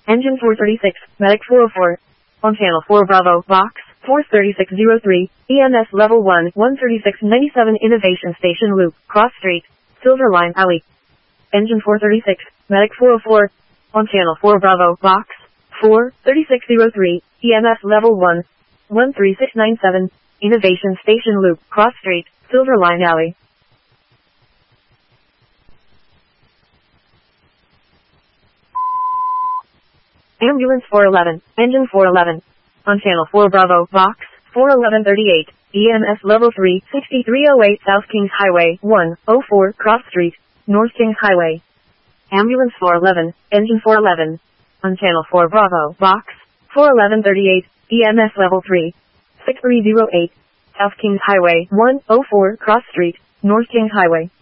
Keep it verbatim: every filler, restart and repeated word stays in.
Engine four thirty-six, Medic four oh four. On channel four Bravo, Box, four thirty-six oh three, E M S Level one, one thirty-six ninety-seven Innovation Station Loop, Cross Street, Silver Line Alley. Engine four thirty-six, Medic four oh four. On channel four Bravo, Box, four thirty-six oh three, E M S Level one, one thirty-six ninety-seven, Innovation Station Loop, Cross Street, Silver Line Alley. Ambulance four eleven, Engine four eleven. On channel four Bravo, Box, four eleven thirty-eight, E M S Level three, sixty-three oh eight South Kings Highway, one oh four, Cross Street, North Kings Highway. Ambulance four eleven, Engine four eleven. On channel four Bravo, Box, four eleven thirty-eight, E M S Level three, sixty-three oh eight, South Kings Highway, one oh four, Cross Street, North Kings Highway.